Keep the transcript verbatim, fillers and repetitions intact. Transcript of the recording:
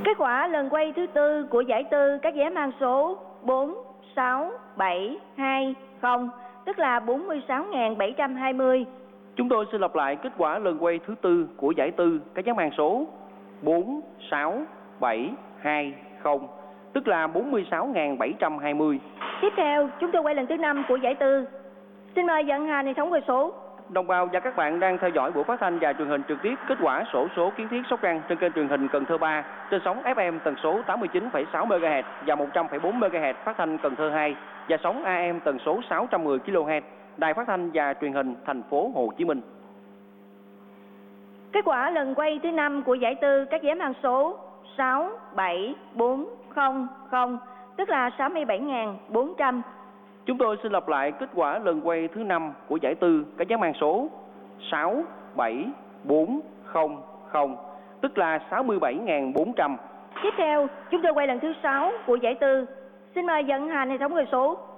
Kết quả lần quay thứ tư của giải tư các vé mang số bốn sáu bảy hai không, tức là bốn mươi sáu nghìn bảy trăm hai mươi. Chúng tôi xin lặp lại kết quả lần quay thứ tư của giải tư các vé mang số bốn sáu bảy hai không, tức là bốn mươi sáu nghìn bảy trăm hai mươi. Tiếp theo, chúng tôi quay lần thứ năm của giải tư. Xin mời vận hành hệ thống quay số. Đồng bào và các bạn đang theo dõi buổi phát thanh và truyền hình trực tiếp kết quả xổ số kiến thiết Sóc Trăng trên kênh truyền hình Cần Thơ ba trên sóng ép em tần số tám mươi chín phẩy sáu mê ga héc và một trăm phẩy bốn mê ga héc phát thanh Cần Thơ hai và sóng a em tần số sáu trăm mười ki lô héc Đài Phát thanh và Truyền hình thành phố Hồ Chí Minh. Kết quả lần quay thứ năm của giải tư các vé mang số sáu bảy bốn không không, tức là sáu mươi bảy nghìn bốn trăm. Chúng tôi xin lặp lại kết quả lần quay thứ năm của giải tư các vé mang số sáu bảy bốn không không, tức là sáu mươi bảy nghìn bốn trăm. Tiếp theo, chúng tôi quay lần thứ sáu của giải tư. Xin mời vận hành hệ thống quay số.